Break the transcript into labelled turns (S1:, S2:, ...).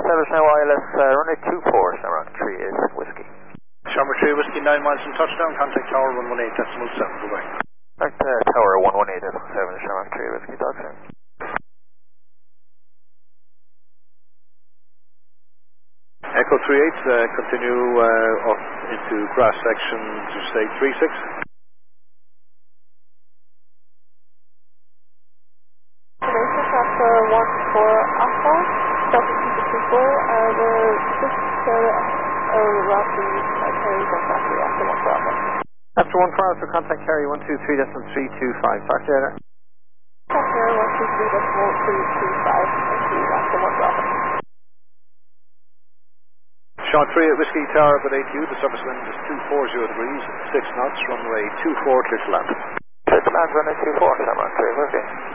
S1: establish now ILS runway 24, Shamrock 3 is whiskey.
S2: Shamrock 3 whiskey, 9 miles from touchdown, contact tower 118, decimal 7, goodbye.
S1: Contact tower 118, decimal 7, Shamrock 3 whiskey, talk soon.
S2: Echo 38, continue up into grass section to say 36.
S3: After 14 Alpha, Delta 264, we're just roughly carry exactly after 14 Alpha.
S1: After 14 Alpha, contact carry 123.325, talk to you later.
S3: Contact carry 123.325, thank you, after 14 Alpha.
S2: Shot 3 at Whiskey Tower, good ATU, the surface wind is 240 degrees, 6 knots, runway 24, clear to land.
S1: Clear to land, runway 24, Shamrock 3, okay.